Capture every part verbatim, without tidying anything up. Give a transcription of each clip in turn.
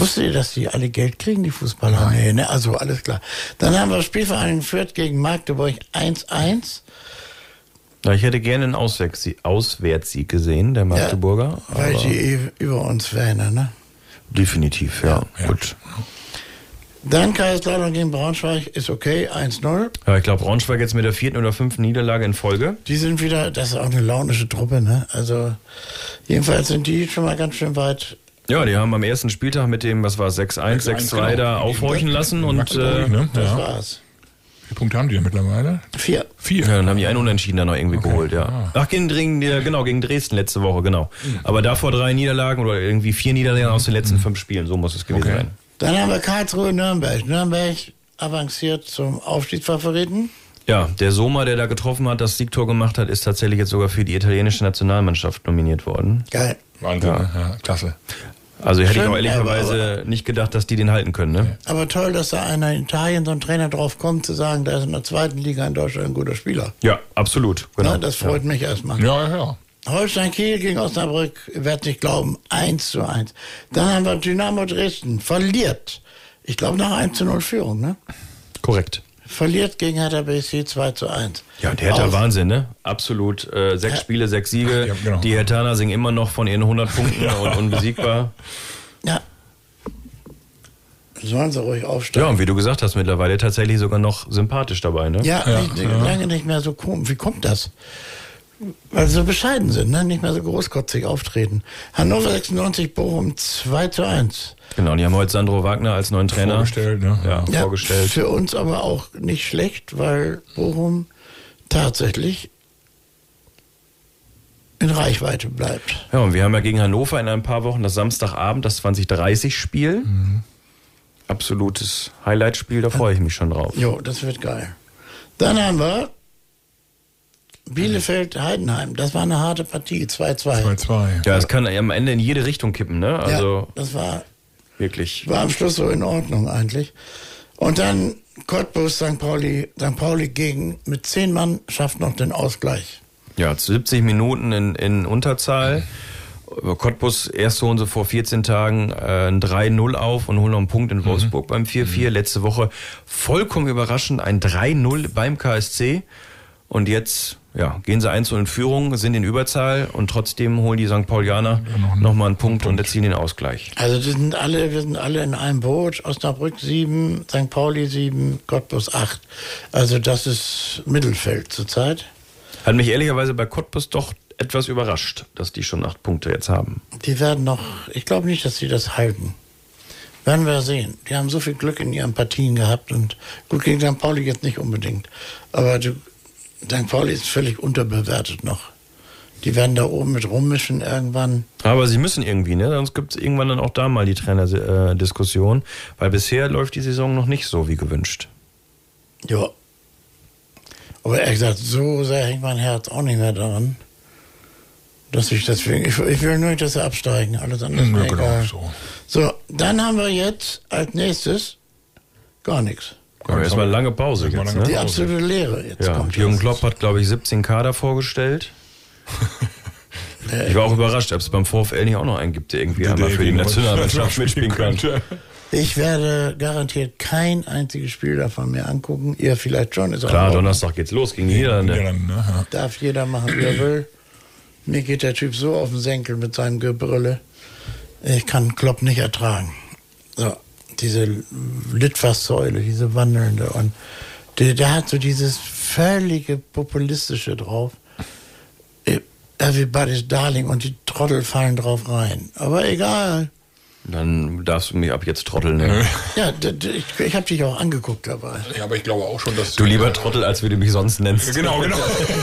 Wusstet ihr, dass die alle Geld kriegen, die Fußballer? Nee, ne? Also alles klar. Dann haben wir Spielvereinigung Fürth gegen Magdeburg eins eins. Ja, ich hätte gerne einen Auswärtssieg, Auswärtssieg gesehen, der Magdeburger. Ja, weil die eh über uns wähnen, ne? Definitiv, ja. Ja. Gut. Dann Kaiserslautern gegen Braunschweig ist okay, eins null. Ja, ich glaube, Braunschweig jetzt mit der vierten oder fünften Niederlage in Folge. Die sind wieder, das ist auch eine launische Truppe, ne? Also jedenfalls sind die schon mal ganz schön weit. Ja, die haben am ersten Spieltag mit dem, was war es, sechs eins, sechs zwei genau. da aufhorchen lassen und Magdeburg, äh, ne? Das Ja. war's. Wie viele Punkte haben die denn mittlerweile? Vier. Vier. ja, dann haben die einen Unentschieden da noch irgendwie Okay. geholt, ja. Ah. Ach, gegen, gegen, ja, genau, gegen Dresden letzte Woche, genau. Aber davor drei Niederlagen oder irgendwie vier Niederlagen aus den letzten fünf Spielen, so muss es gewesen Okay. sein. Dann haben wir Karlsruhe, Nürnberg. Nürnberg avanciert zum Aufstiegsfavoriten. Ja, der Soma, der da getroffen hat, das Siegtor gemacht hat, ist tatsächlich jetzt sogar für die italienische Nationalmannschaft nominiert worden. Geil. Wahnsinn, Ja. ne? Ja, klasse. Also hätte ich Schön, auch ehrlicherweise nicht gedacht, dass die den halten können, ne? Aber toll, dass da einer in Italien, so ein Trainer drauf kommt, zu sagen, da ist in der zweiten Liga in Deutschland ein guter Spieler. Ja, absolut. Genau. Na, das freut mich erstmal. Ja, ja. Holstein Kiel gegen Osnabrück, ihr werdet nicht glauben, eins zu eins. Dann haben wir Dynamo Dresden, verliert. Ich glaube nach eins zu null Führung, ne? Korrekt. Verliert gegen Hertha B S C zwei zu eins. Ja, der hat ja Aus- Wahnsinn, ne? Absolut. Äh, sechs Ja. Spiele, sechs Siege. Ja, genau. Die Herthaner singen immer noch von ihren hundert Punkten und unbesiegbar. Ja. Sollen sie ruhig Ja, aufsteigen. und wie du gesagt hast, mittlerweile tatsächlich sogar noch sympathisch dabei, ne? Ja, Ja, nicht, ja. lange nicht mehr so komisch. Wie kommt das? Weil sie so bescheiden sind, ne? Nicht mehr so großkotzig auftreten. Hannover sechsundneunzig, Bochum zwei zu eins. Genau, die haben heute Sandro Wagner als neuen Trainer Vorgestellt, ne? ja, Ja, vorgestellt. für uns aber auch nicht schlecht, weil Bochum tatsächlich in Reichweite bleibt. Ja, und wir haben ja gegen Hannover in ein paar Wochen das Samstagabend, das zwanzig dreißig Spiel. Absolutes Highlight-Spiel, da freue ich mich schon drauf. Jo, das wird geil. Dann haben wir Bielefeld-Heidenheim. Das war eine harte Partie, zwei zu zwei. zwei zwei. Ja, es kann am Ende in jede Richtung kippen, ne? Also ja, das war, wirklich. war am Schluss so in Ordnung eigentlich. Und dann Cottbus, Sankt Pauli, Sankt Pauli gegen, mit zehn Mann schafft noch den Ausgleich. Ja, siebzig Minuten in, in Unterzahl. Cottbus, erst holen sie vor vierzehn Tagen äh, ein drei null auf und holen noch einen Punkt in Wolfsburg beim vier vier. Letzte Woche vollkommen überraschend ein drei null beim K S C. Und jetzt ja, gehen sie eins zu null in Führung, sind in Überzahl und trotzdem holen die Sankt Paulianer nochmal einen Punkt und erzielen den Ausgleich. Also die sind alle, wir sind alle in einem Boot. Osnabrück sieben, Sankt Pauli sieben, Cottbus acht. Also das ist Mittelfeld zurzeit. Hat mich ehrlicherweise bei Cottbus doch etwas überrascht, dass die schon acht Punkte jetzt haben. Die werden noch, ich glaube nicht, dass sie das halten. Werden wir sehen. Die haben so viel Glück in ihren Partien gehabt und gut, gegen Sankt Pauli jetzt nicht unbedingt. Aber du, Sankt Pauli ist völlig unterbewertet noch. Die werden da oben mit rummischen irgendwann. Aber sie müssen irgendwie, ne? Sonst gibt es irgendwann dann auch da mal die Trainerdiskussion, weil bisher läuft die Saison noch nicht so wie gewünscht. Ja. Aber ehrlich gesagt, so sehr hängt mein Herz auch nicht mehr daran, dass ich deswegen, ich, ich will nur nicht, dass sie absteigen, alles andere ist Ja, mir genau, egal. so. So, dann haben wir jetzt als nächstes gar nichts. Aber erstmal eine lange Pause Erstmal jetzt, lange ne? Die absolute Leere jetzt Ja, kommt. Jürgen jetzt. Klopp hat, glaube ich, siebzehn Kader vorgestellt. Ich war auch überrascht, ob es beim VfL nicht auch noch einen gibt, der irgendwie einmal für die Nationalmannschaft mitspielen kann. Ich werde garantiert kein einziges Spiel davon mehr angucken. Ihr vielleicht schon. Ist auch Klar, in Ordnung. Donnerstag geht's los gegen die Niederlande. Niederlande, ne? Ja. Darf jeder machen, wie er will. Mir geht der Typ so auf den Senkel mit seinem Gebrülle. Ich kann Klopp nicht ertragen. So, diese Litfaßsäule, diese wandelnde. Und der, der hat so dieses völlige Populistische drauf. Everybody's Darling und die Trottel fallen drauf rein. Aber egal. Dann darfst du mich ab jetzt trotteln, ne? Ja, d- d- ich, ich habe dich auch angeguckt dabei. Ja, aber ich glaube auch schon, dass... Du lieber Trottel, als wie du mich sonst nennst. Genau, genau.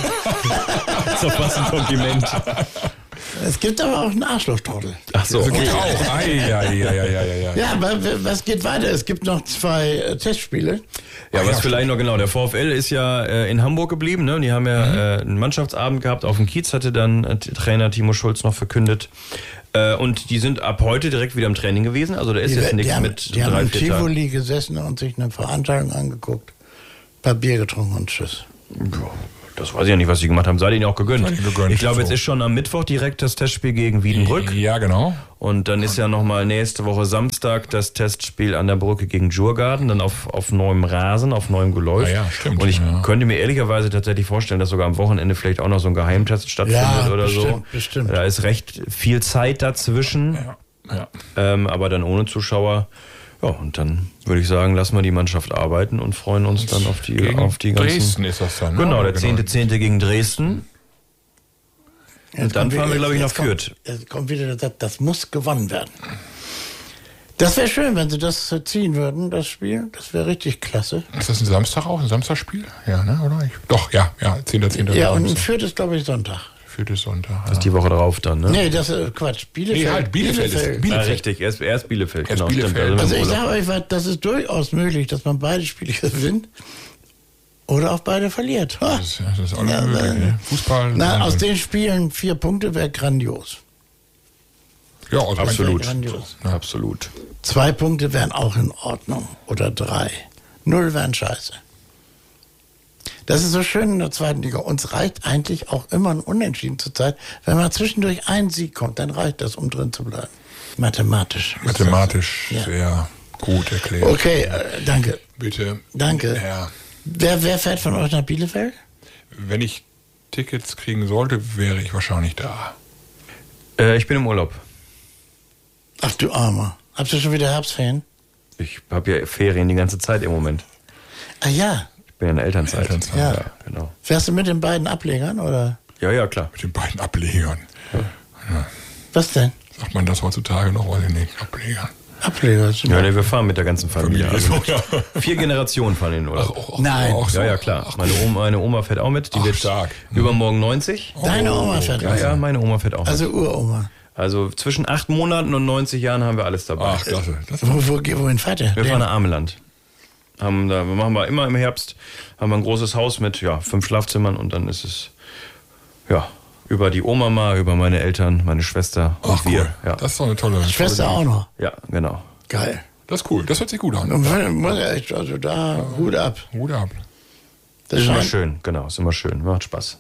Das ist doch fast ein Kompliment. Es gibt aber auch einen Arschlochtrottel. Ach so, Das okay. gibt's auch. Ei, ei, ei, ei, ei, ei. Ja, aber was geht weiter? Es gibt noch zwei äh, Testspiele. Ja, was ja, vielleicht noch genau, der VfL ist ja äh, in Hamburg geblieben, ne? Die haben ja Mhm. äh, einen Mannschaftsabend gehabt auf dem Kiez, hatte dann äh, Trainer Timo Schulz noch verkündet. Äh, und die sind ab heute direkt wieder im Training gewesen, also da ist Die, jetzt die nichts haben, mit die haben drei, im vier Tagen. Tivoli gesessen und sich eine Veranstaltung angeguckt, ein paar Bier getrunken und tschüss. Ja, das weiß ich ja nicht, was sie gemacht haben. Seid ihnen auch gegönnt. Seid ihnen gegönnt, Ich glaube, so. jetzt ist schon am Mittwoch direkt das Testspiel gegen Wiedenbrück. Ja, genau. Und dann ist ja nochmal nächste Woche Samstag das Testspiel an der Brücke gegen Djurgården, dann auf, auf neuem Rasen, auf neuem Geläuf. Ja, ja, stimmt. Und ich Ja. könnte mir ehrlicherweise tatsächlich vorstellen, dass sogar am Wochenende vielleicht auch noch so ein Geheimtest stattfindet Ja, oder so. bestimmt, bestimmt. Da ist recht viel Zeit dazwischen, Ja, ja. ähm, aber dann ohne Zuschauer. Ja, und dann würde ich sagen, lassen wir die Mannschaft arbeiten und freuen uns dann auf die, Gegen auf die ganzen... Dresden ist das dann. Genau, ne? der zehnte zehnte gegen Dresden. Jetzt Und dann kommt fahren wir, wieder- glaube ich, nach jetzt kommt- Fürth. Jetzt kommt wieder, das, das muss gewonnen werden. Das wäre schön, wenn sie das äh, ziehen würden, das Spiel. Das wäre richtig klasse. Ist das ein Samstag auch, ein Samstagspiel? Ja, ne, oder? Ich, doch, ja, ja, zehnter zehnter Ja, und ein Samstag. Fürth ist, glaube ich, Sonntag. Vierte Sonntag. Das ist die Woche drauf dann, ne? Nee, das ist Quatsch. Bielefeld. Nee, halt, Bielefeld ist- Ja, Bielefeld. richtig, erst, erst Bielefeld. Erst genau, Bielefeld. Stimmt, Also im ich Urlaub. sage euch, was, das ist durchaus möglich, dass man beide Spiele gewinnt oder auch beide verliert. Ha. Das ist, das ist alles Ja, möglich. weil- Ne? Fußball. Na, aus Wahnsinn. den Spielen vier Punkte wäre grandios. Ja, also Absolut. Grandios. Absolut. Zwei Punkte wären auch in Ordnung. Oder drei. Null wären scheiße. Das ist so schön in der zweiten Liga. Uns reicht eigentlich auch immer ein Unentschieden zur Zeit. Wenn mal zwischendurch ein Sieg kommt, dann reicht das, um drin zu bleiben. Mathematisch. ist Mathematisch Ja. sehr gut erklärt. das. Okay, äh, danke. Bitte. Danke. Ja. Wer, wer fährt von euch nach Bielefeld? Wenn ich Tickets kriegen sollte, wäre ich wahrscheinlich da. Äh, ich bin im Urlaub. Ach du Armer. Habt ihr schon wieder Herbstferien? Ich habe ja Ferien die ganze Zeit im Moment. Ah ja. Ich bin in der Elternzeit. Elternzeit. Ja. ja, genau. Fährst du mit den beiden Ablegern oder? Ja, ja, klar. Mit den beiden Ablegern. Was denn? Sagt man das heutzutage noch? Weiß ich nicht. Ablegern. Ableger. sind- Ja, nee, wir fahren mit der ganzen Familie. Familie. Also So, ja. vier Generationen fahren in den Urlaub. Auch, auch, Nein. Auch so. Ja, ja, klar. Meine Oma, meine Oma fährt auch mit. Die Ach, wird stark. übermorgen neunzig. Deine Oma fährt Ja, also. ja, meine Oma fährt auch Also mit. Uroma. Also zwischen acht Monaten und neunzig Jahren haben wir alles dabei. Ach, klasse. Das Wo, wo, wohin fährt ihr? Wir fahren nach Ameland. Haben da, wir machen wir immer im Herbst, haben wir ein großes Haus mit ja, fünf Schlafzimmern und dann ist es ja über die Oma mal, über meine Eltern, meine Schwester und Ach, wir. cool. Ja. Das ist doch eine tolle Schwester tolle auch noch. ja, genau. Geil. Das ist cool. Das hört sich gut an. Und man muss ja echt, also da, Hut ab. Hut ab. Das Ist immer scheint- schön, genau, ist immer schön, macht Spaß.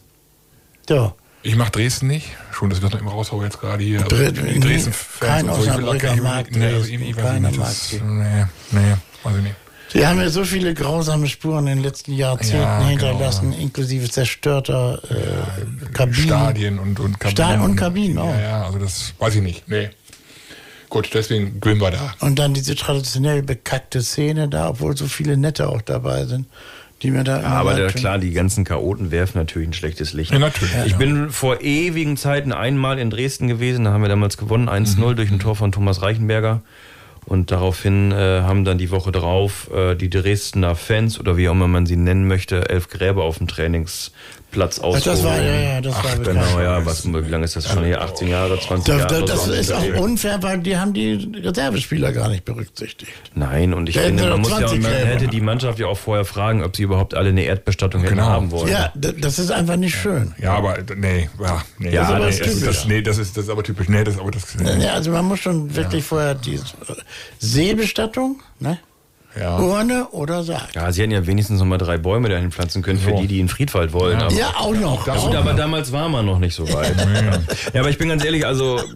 So. Ich mache Dresden nicht. Schon, dass ich das noch im Raushau jetzt gerade hier. Dre- die Dresden kein Fans und so. Ich will Osnabrücker auch- ich will- mag nee, also Dresden. ich- ich weiß Keiner nicht, mag das- die. Nee, nee, weiß ich nicht. Sie haben ja so viele grausame Spuren in den letzten Jahrzehnten Ja, hinterlassen, genau. inklusive zerstörter äh, Kabinen. Stadien und, und Kabinen. Stadien und Kabinen auch. Ja, ja, also das weiß ich nicht. Nee. Gut, deswegen gehen wir da. Und dann diese traditionell bekackte Szene da, obwohl so viele Nette auch dabei sind, die mir da. Ja, aber immer da, schon- klar, die ganzen Chaoten werfen natürlich ein schlechtes Licht. Ja, natürlich. Ich Ja. bin vor ewigen Zeiten einmal in Dresden gewesen, da haben wir damals gewonnen, eins null durch ein Tor von Thomas Reichenberger. Und daraufhin äh, haben dann die Woche drauf äh, die Dresdner Fans oder wie auch immer man sie nennen möchte, elf Gräber auf dem Trainingsplatz Ach, ausgehoben. das war, ja, ja, das Ach, war bekannt. Genau, ja, was, wie lange ist das schon hier? achtzehn Jahre, zwanzig Da, Jahre? da, das so. ist auch unfair, weil die haben die Reservespieler gar nicht berücksichtigt. Nein, und ich Da hätten finde, wir man doch muss ja, zwanzig man Gräber. hätte die Mannschaft ja auch vorher fragen, ob sie überhaupt alle eine Erdbestattung hätten Genau. haben wollen. Ja, d- das ist einfach nicht schön. Ja, aber nee, ja, nee, Ja, das, aber nee, das das, ist das, typisch. nee, das ist das ist aber typisch. Nee, das aber das. Ja, also man muss schon wirklich vorher die Seebestattung, ne? Ja. Urne oder Sarg. Ja, sie hätten ja wenigstens noch mal drei Bäume dahin pflanzen können für So. die, die in Friedwald wollen. Ja. Aber, Ja, auch noch. Das- auch gut, aber noch. damals war man noch nicht so weit. Ja, aber ich bin ganz ehrlich, also äh,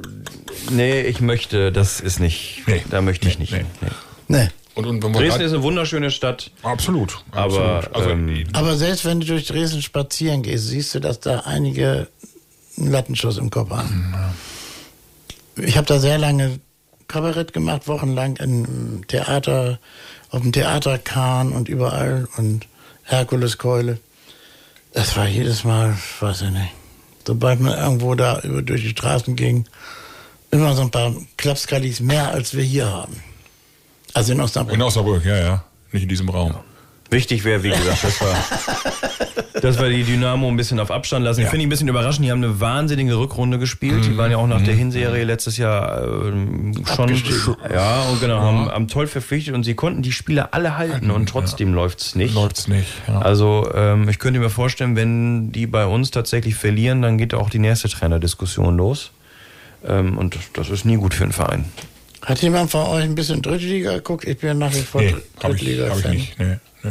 nee, ich möchte, das ist nicht, Nee. da möchte ich Nee, nicht nee. hin. Nee. Nee. Und, und wenn wir Dresden grad- ist eine wunderschöne Stadt. absolut, Aber, absolut. Also, ähm, Aber selbst wenn du durch Dresden spazieren gehst, siehst du, dass da einige einen Lattenschuss im Kopf haben. Ich habe da sehr lange Kabarett gemacht, wochenlang im Theater, auf dem Theater Kahn und überall und Herkuleskeule. Das war jedes Mal, weiß ich nicht, sobald man irgendwo da über durch die Straßen ging, immer so ein paar Klapskallis mehr, als wir hier haben. Also in Osnabrück. in Osnabrück, ja, ja. Nicht in diesem Raum. Wichtig wäre, wie gesagt, das war, dass wir die Dynamo ein bisschen auf Abstand lassen. Ich Ja. finde ich ein bisschen überraschend, die haben eine wahnsinnige Rückrunde gespielt. Die waren ja auch nach der Hinserie letztes Jahr ähm, schon. Abgestiegen. Ja, und genau, haben, haben toll verpflichtet und sie konnten die Spieler alle halten und trotzdem läuft's nicht. Läuft's nicht. Ja. Also ähm, ich könnte mir vorstellen, wenn die bei uns tatsächlich verlieren, dann geht auch die nächste Trainerdiskussion los. Ähm, und das ist nie gut für einen Verein. Hat jemand von euch ein bisschen Drittliga geguckt? Ich bin nach wie vor nee, habe ich, Drittliga-Fan. hab ich nicht. Nee, nee.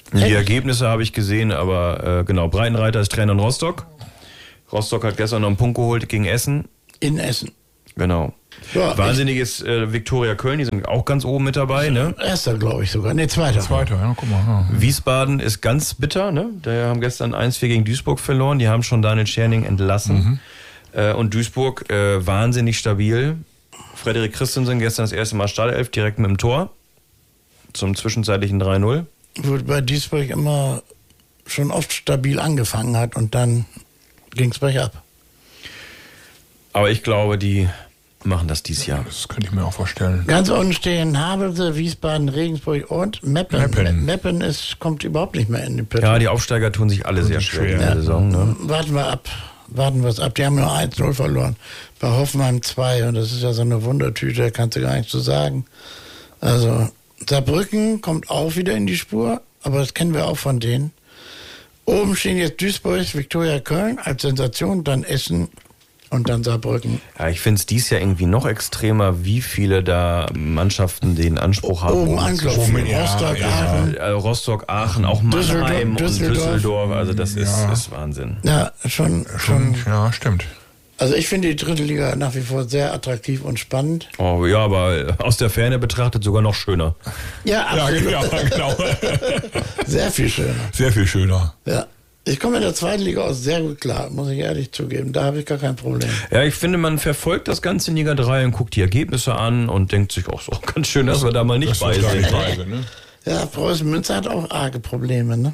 Die Echt? Ergebnisse habe ich gesehen, aber äh, genau, Breitenreiter ist Trainer in Rostock. Rostock hat gestern noch einen Punkt geholt gegen Essen. In Essen. Genau. Ja, Wahnsinnig ist äh, Viktoria Köln, die sind auch ganz oben mit dabei. Ne? Erster, glaube ich sogar. Ne, zweiter. Zweiter, ja, guck mal. Ja. Wiesbaden ist ganz bitter. Ne? Die haben gestern eins vier gegen Duisburg verloren. Die haben schon Daniel Scherning entlassen. Mhm. Äh, und Duisburg äh, wahnsinnig stabil. Frederik Christensen gestern das erste Mal Startelf direkt mit dem Tor. Zum zwischenzeitlichen drei null. Wo bei Duisburg immer schon oft stabil angefangen hat und dann ging es bergab. Aber ich glaube, die machen das dieses Jahr. Das könnte ich mir auch vorstellen. Ganz unten stehen Havelse, Wiesbaden, Regensburg und Meppen. Meppen. Meppen ist, kommt überhaupt nicht mehr in die Pötte. Ja, die Aufsteiger tun sich alle sehr sich schwer schwer. in der Saison. Ne? Warten wir ab. Warten wir es ab. Die haben nur eins null verloren. Bei Hoffenheim zwei. Und das ist ja so eine Wundertüte, kannst du gar nichts zu sagen. Also Saarbrücken kommt auch wieder in die Spur. Aber das kennen wir auch von denen. Oben stehen jetzt Duisburg, Viktoria Köln als Sensation, dann Essen und dann Saarbrücken. Ja, ich finde es dies Jahr irgendwie noch extremer, wie viele da Mannschaften den Anspruch haben. Oben oben zu anklopfen. spielen. Ja, Rostock, ja. Aachen. Äh, Rostock, Aachen, auch Düsseldorf- Mannheim Düsseldorf. und Düsseldorf. Also das ist, Ja. ist Wahnsinn. Ja, schon, Schon, schon. ja, stimmt. Also ich finde die dritte Liga nach wie vor sehr attraktiv und spannend. Oh ja, aber aus der Ferne betrachtet sogar noch schöner. Ja, Ja, absolut. ja, genau. Sehr viel schöner. Sehr viel schöner. Ja. Ich komme in der zweiten Liga aus sehr gut klar, muss ich ehrlich zugeben. Da habe ich gar kein Problem. Ja, ich finde, man verfolgt das Ganze in Liga drei und guckt die Ergebnisse an und denkt sich auch so, ganz schön, dass wir da mal nicht Das bei ist gar sind. nicht ne? bei sind, ne? Ja, Preußen Münster hat auch arge Probleme, ne?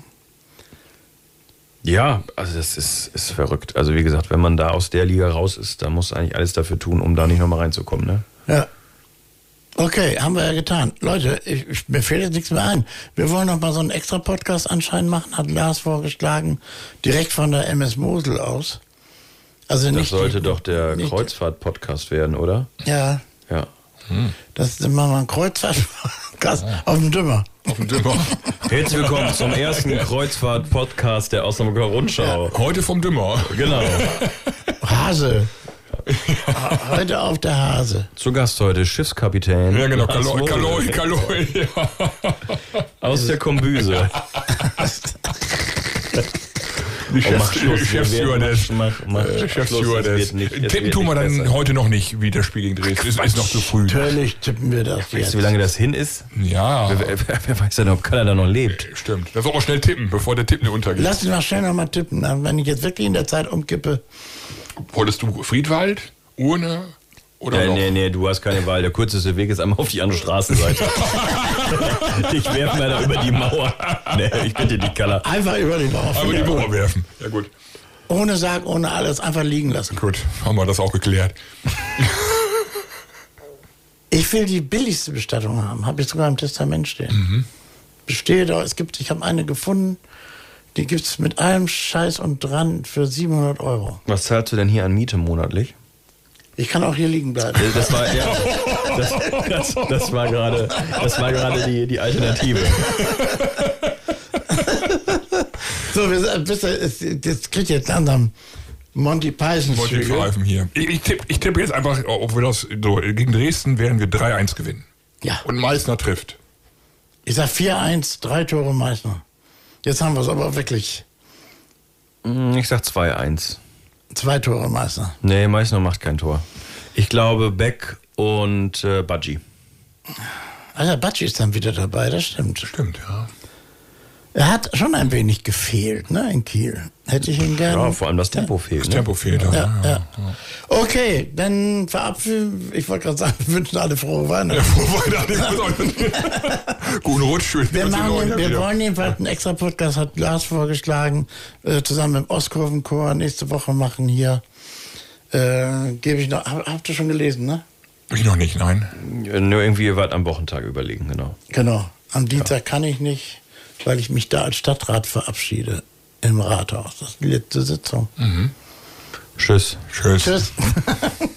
Ja, also das ist, ist verrückt. Also wie gesagt, wenn man da aus der Liga raus ist, dann muss eigentlich alles dafür tun, um da nicht nochmal reinzukommen. Ne? Ja. Okay, haben wir ja getan. Leute, ich, ich, mir fällt jetzt nichts mehr ein. Wir wollen noch mal so einen extra Podcast anscheinend machen, hat Lars vorgeschlagen, direkt von der M S Mosel aus. Also Das nicht sollte die, doch der nicht- Kreuzfahrt-Podcast werden, oder? Ja, Ja. das ist immer mal ein Kreuzfahrt-Podcast auf dem Dümmer. Auf dem Dümmer. Herzlich willkommen zum ersten Kreuzfahrt-Podcast der Osnabrücker Rundschau. Heute vom Dümmer. Genau. Hase. Heute auf der Hase. Zu Gast heute Schiffskapitän. Ja, genau. Lars Kaloi, Mosel Kaloi, Kaloi. Ja. Aus der Kombüse. Die Oh, mach Schluss, wir Chefstewardess. werden- Mach, mach, Äh, mach Schluss, es Chefstewardess. wird nicht- es Tippen wird tun wir nicht dann besser. heute noch nicht, wie das Spiel gegen Dresden ist. Ist noch zu früh. Natürlich tippen wir das Weißt jetzt. du, wie lange das hin ist? Ja, Wer, wer, wer weiß denn, ob Kanada noch lebt? stimmt. Da soll man schnell tippen, bevor der Tipp nicht untergeht. Lass mich mal schnell noch mal tippen. Na, wenn ich jetzt wirklich in der Zeit umkippe, Wolltest du Friedwald, Urne oder Ja, noch? nee, nee, du hast keine Wahl. Der kürzeste Weg ist einmal auf die andere Straßenseite. Ich werfe mir da über die Mauer. Nee, ich bitte dich, Kaller. einfach über die Mauer. Aber die Mauer werfen. Ja gut. Ohne Sarg, ohne alles, einfach liegen lassen. Gut, haben wir das auch geklärt. Ich will die billigste Bestattung haben. Habe ich sogar im Testament stehen. Bestehe da, es gibt, ich habe eine gefunden, die gibt es mit allem Scheiß und dran für siebenhundert Euro. Was zahlst du denn hier an Miete monatlich? Ich kann auch hier liegen bleiben. Das war, ja, das, das, das war gerade, das war gerade die, die Alternative. So, wir sind, wisst ihr, es- jetzt kriegt jetzt langsam Monty Python Wollte ich Züge. verhalfen hier. Ich, ich tippe ich tipp jetzt einfach, obwohl das so, gegen Dresden werden wir drei eins gewinnen. Ja. Und Meißner trifft. Ich sag vier eins, drei Tore Meißner. Jetzt haben wir es aber wirklich. Ich sag zwei eins. Zwei Tore Meißner. Nee, Meißner macht kein Tor. Ich glaube Beck und äh, Budgie. Alter, Batschi ist dann wieder dabei, das stimmt. Stimmt, ja. Er hat schon ein wenig gefehlt, ne, in Kiel. Hätte ich ihn gerne. Ja, vor allem das Tempo fehlt. Das Ne? Tempo fehlt. Ja, Ja, ja. ja. Okay, dann verabschieden. Ich wollte gerade sagen, wir wünschen alle frohe Weihnachten. Ja, vorbei, Guten Rutsch. schön, Wir, dass die machen, Leute wir wieder- wollen jedenfalls einen extra Podcast, hat Lars vorgeschlagen, äh, zusammen mit dem Ostkurvenchor nächste Woche machen hier. Äh, Gebe ich noch. Hab, habt ihr schon gelesen, ne? Ich noch nicht, nein. Nur irgendwie was am Wochentag überlegen, genau. Genau. Am Dienstag kann ich nicht, weil ich mich da als Stadtrat verabschiede im Rathaus. Das ist die letzte Sitzung. Tschüss. Tschüss. Tschüss.